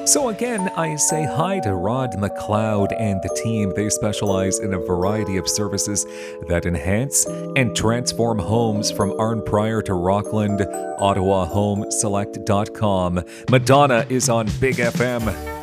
So again, I say hi to Rod McLeod and the team. They specialize in a variety of services that enhance and transform homes from Arn Prior to Rockland, OttawaHomeselect.com. Madonna is on Big FM.